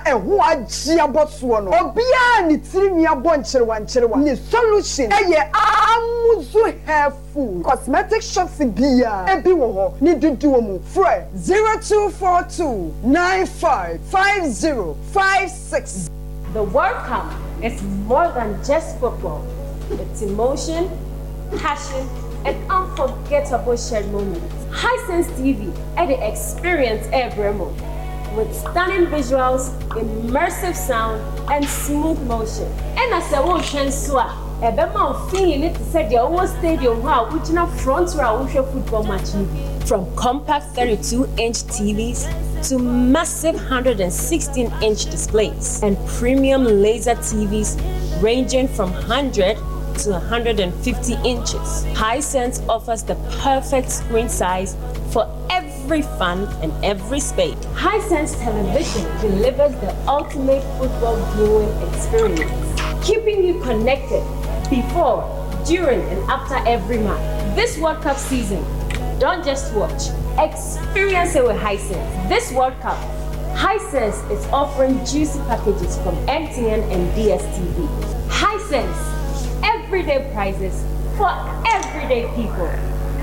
ɛho agye abɔsoɔ no obia ne tirinwi abɔ nkyerwa ne solution ɛyɛ amuzu hair food cosmetic shops bia ebi wɔ hɔ ne dudu mu frɛ 0242 955056. The World Cup is more than just football. It's emotion, passion, and unforgettable shared moments. Hisense TV at the experience every moment. With stunning visuals, immersive sound, and smooth motion. And as a ocean swap, a bema feeling it to set the whole stadium wow, which in a front row football match. From compact 32-inch TVs to massive 116-inch displays and premium laser TVs ranging from 100 to 150 inches. Hisense offers the perfect screen size for every fan and every space. Hisense Television delivers the ultimate football viewing experience, keeping you connected before, during, and after every match. This World Cup season, don't just watch, experience it with Hisense. This World Cup, Hisense is offering juicy packages from MTN and DSTV. Hisense, everyday prices for everyday people.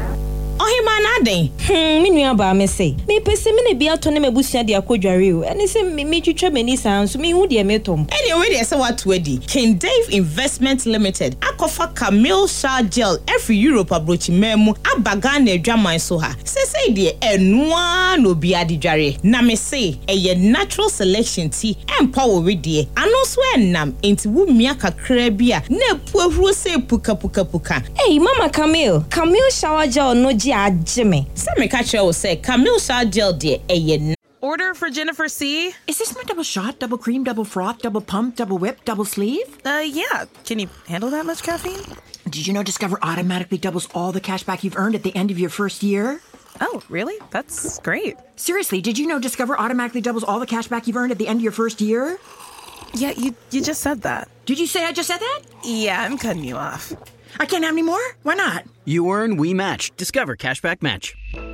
Ohimanade. Me nua ba me say. Me pese me ne bia to ne mabusua de akodware o. Ene se me twetwa mani san so me hu de me tom. Anyway, dey say what wedi. King Dave Investment Limited akofa Camille Shah Gel every Europe abrochi memu abaga na adwaman so ha. Say de enua no bia de dware. Na me say eye natural selection tea empower we de. Ano so enam enti wo mia kakra bia na epuahuru se puka. Hey Mama Camille Shower Gel no Jimmy. Samikacha will say Camille Shah Gel de eye. Order for Jennifer C. Is this my double shot, double cream, double froth, double pump, double whip, double sleeve? Yeah. Can you handle that much caffeine? Did you know Discover automatically doubles all the cash back you've earned at the end of your first year? Oh, really? That's great. Seriously, did you know Discover automatically doubles all the cash back you've earned at the end of your first year? Yeah, you just said that. Did you say I just said that? Yeah, I'm cutting you off. I can't have any more? Why not? You earn, we match. Discover Cashback Match.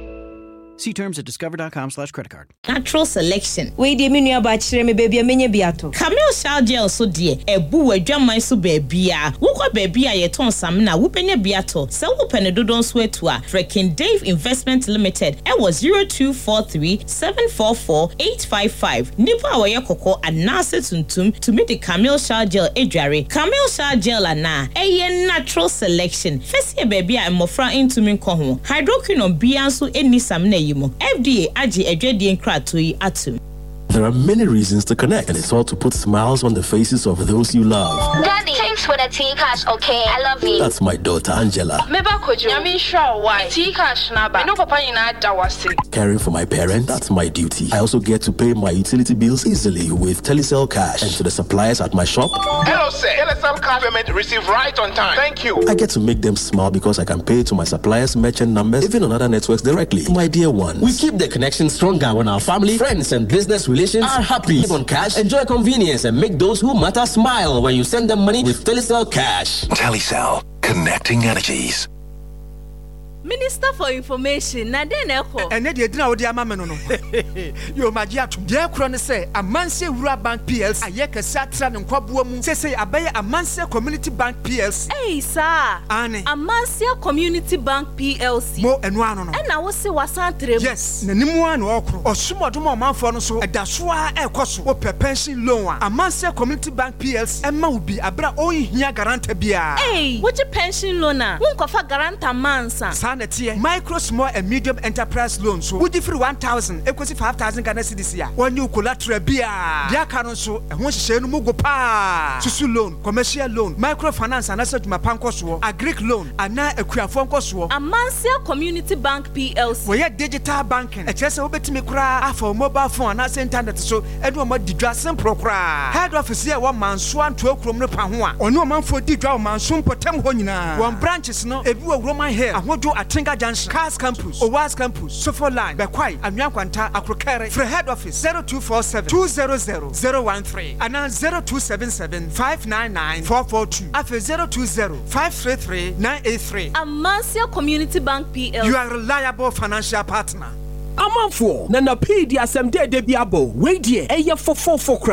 See terms at discover.com/creditcard. Natural selection. We de me nua ba kire me baby amenye biato. Camille Shah Gel so de ebu adwaman so baabia. Wokwa baabia ye ton sam na wo benya biato. Se wo pene dodon so etu a King Dave Investment Limited e was 0243 744 855. Nipa awoye kokko anase tuntum to meet the Camille Shah Gel edware. Camille Shah Gel ana eye natural selection. Fesi baabia emofra intumi nko ho. Hydroquinone bia so eni sam na FDA aji edwedi nkrato yi atum. There are many reasons to connect, and it's all to put smiles on the faces of those you love. Daddy, thanks for the tea cash, okay? I love you. That's my daughter, Angela. Caring for my parents, that's my duty. I also get to pay my utility bills easily with Telecel Cash. And to the suppliers at my shop. Hello, sir. Telecel Cash payment received right on time. Thank you. I get to make them smile because I can pay to my suppliers' merchant numbers, even on other networks directly. My dear ones. We keep the connection stronger when our family, friends, and business relations are happy. Live on cash, enjoy convenience, and make those who matter smile when you send them money with Telecel Cash. Telecel, connecting energies. Minister for Information, na den eko. Ene de dina odi ama me no. Yo magia tum. De ekro ne say Amanse Wura Bank PLC aye kese atra ne nkwaboa mu. Say abaye Amanse Community Bank PLC. Hey sir. Ane. Amanse Community Bank PLC. Mo enu ano no. Na wo se wasantre mu. Yes. Na nimu ano okro. Osumodom omanfo no so edaso a ekoso. Wo pension loan a. Amanse Community Bank PLC. Emma wo bi abra ohia guarantor bia. Hey, what you pension loan a? Won kofa guarantor mansa. Micro, small, and medium enterprise loans. So, would you for 1,000, equals 5,000 Ghana cedis here. One new collateral beer. Dear Caron, so, and once you say no go pa. Susu loan, commercial loan, microfinance, and asset my pancos, a Greek loan, and now a queer phone cost. A Mansell Community Bank PLC. We had digital banking. A chess over to me cry for mobile phone and as internet. So, Edward more didrassin procra. Head office here 1 man swan 12 krom panwa. Or no man for didraw man soon potem honina. One branches no, if you are Roman hair, and what do a Tinga Junction, Cars Campus, Owas Campus, Sofo Line, Bekwai, and Yankwanta, Akrokere, for head office 0247 200 013, and now 0277 599 442, after 020 533 983. A Mansell Community Bank PLC. You are a reliable financial partner. Amanfo, Nana P. Dia Sem De Biabo, Wait, ye, a year for 4